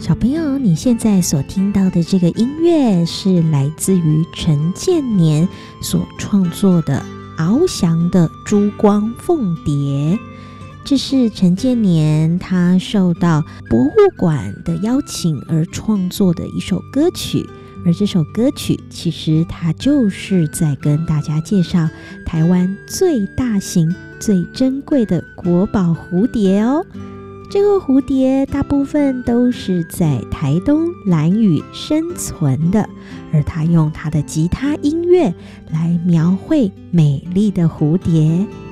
小朋友，你现在所听到的这个音乐是来自于陈建年所创作的翱翔的珠光凤蝶。这是陈建年他受到博物馆的邀请而创作的一首歌曲，而这首歌曲其实它就是在跟大家介绍台湾最大型最珍贵的国宝蝴蝶哦。这个蝴蝶大部分都是在台东兰屿生存的，而他用他的吉他音乐来描绘美丽的蝴蝶，